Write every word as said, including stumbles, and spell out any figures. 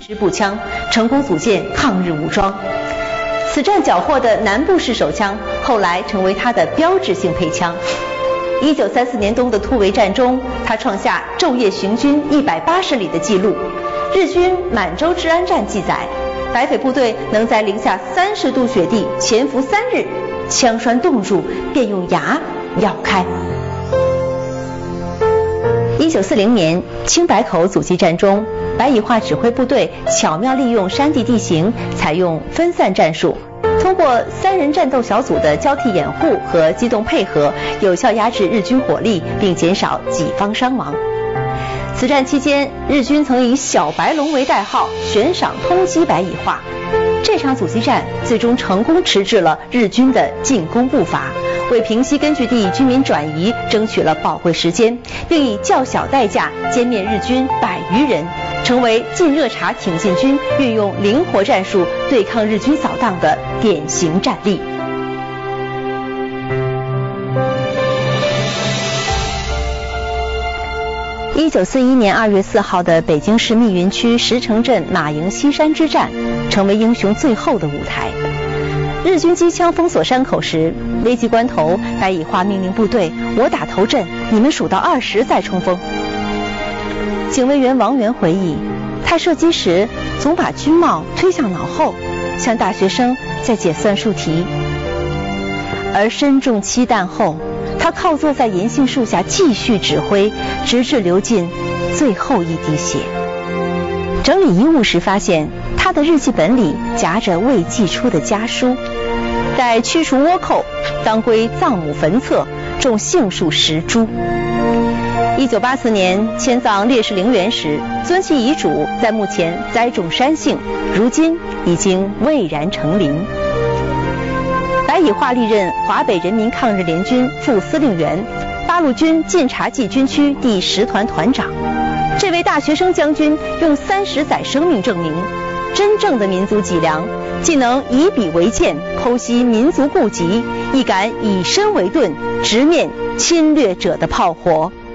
支步枪，成功组建抗日武装。此战缴获的南部式手枪，后来成为他的标志性配枪。一九三四年冬的突围战中，他创下昼夜行军一百八十里的纪录。日军满洲治安战记载，白匪部队能在零下三十度雪地潜伏三日，枪栓冻住便用牙咬开。一九四零年青白口阻击战中，白乙化指挥部队巧妙利用山地地形，采用分散战术，通过三人战斗小组的交替掩护和机动配合，有效压制日军火力，并减少己方伤亡。此战期间，日军曾以小白龙为代号，悬赏通缉白乙化。这场阻击战最终成功迟滞了日军的进攻步伐，为平西根据地居民转移争取了宝贵时间，并以较小代价歼灭日军百余人，成为晋热察挺进军运用灵活战术对抗日军扫荡的典型战例。一九四一年二月四号的北京市密云区石城镇马营西山之战，成为英雄最后的舞台。日军机枪封锁山口时，危急关头，白乙化命令部队：“我打头阵，你们数到二十再冲锋。”警卫员王元回忆，他射击时总把军帽推向脑后，像大学生在解算术题。而身中七弹后，他靠坐在银杏树下继续指挥，直至流尽最后一滴血。整理遗物时发现，他的日记本里夹着未寄出的家书。待驱除倭寇，当归葬母坟侧，种杏树十株。一九八四年迁葬烈士陵园时，遵其遗嘱，在墓前栽种山杏，如今已经蔚然成林。白乙化历任华北人民抗日联军副司令员，八路军晋察冀军区第十团团长。这位大学生将军用三十载生命证明，真正的民族脊梁既能以笔为鉴，剖析民族痼疾，亦敢以身为盾，直面侵略者的炮火。